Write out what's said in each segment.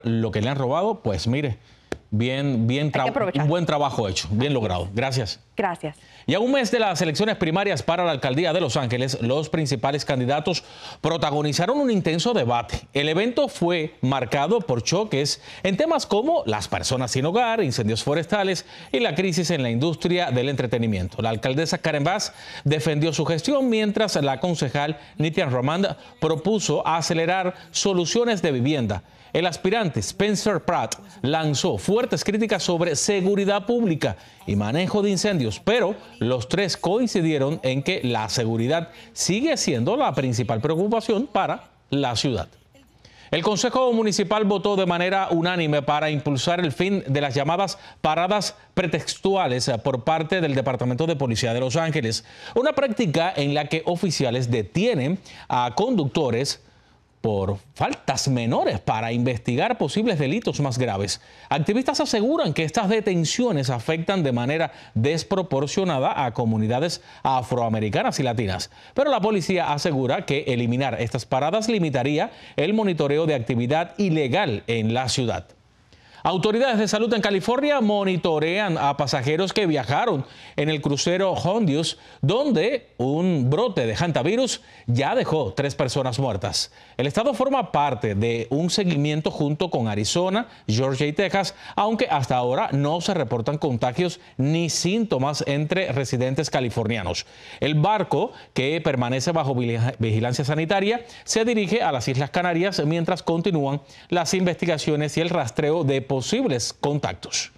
lo que le han robado, pues mire, un buen trabajo hecho, bien logrado. Gracias. Gracias. Y a un mes de las elecciones primarias para la alcaldía de Los Ángeles, los principales candidatos protagonizaron un intenso debate. El evento fue marcado por choques en temas como las personas sin hogar, incendios forestales y la crisis en la industria del entretenimiento. La alcaldesa Karen Bass defendió su gestión, mientras la concejal Nityan Raman propuso acelerar soluciones de vivienda. El aspirante Spencer Pratt lanzó fuertes críticas sobre seguridad pública y manejo de incendios, pero los tres coincidieron en que la seguridad sigue siendo la principal preocupación para la ciudad. El Consejo Municipal votó de manera unánime para impulsar el fin de las llamadas paradas pretextuales por parte del Departamento de Policía de Los Ángeles, una práctica en la que oficiales detienen a conductores por faltas menores para investigar posibles delitos más graves. Activistas aseguran que estas detenciones afectan de manera desproporcionada a comunidades afroamericanas y latinas, pero la policía asegura que eliminar estas paradas limitaría el monitoreo de actividad ilegal en la ciudad. Autoridades de salud en California monitorean a pasajeros que viajaron en el crucero Hondius, donde un brote de hantavirus ya dejó 3 personas muertas. El estado forma parte de un seguimiento junto con Arizona, Georgia y Texas, aunque hasta ahora no se reportan contagios ni síntomas entre residentes californianos. El barco, que permanece bajo vigilancia sanitaria, se dirige a las Islas Canarias mientras continúan las investigaciones y el rastreo de posibles contactos.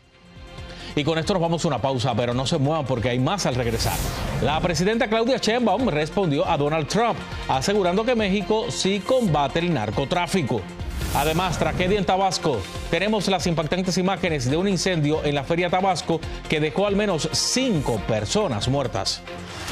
Y con esto nos vamos a una pausa, pero no se muevan porque hay más al regresar. La presidenta Claudia Sheinbaum respondió a Donald Trump, asegurando que México sí combate el narcotráfico. Además, tragedia en Tabasco. Tenemos las impactantes imágenes de un incendio en la Feria Tabasco que dejó al menos 5 personas muertas.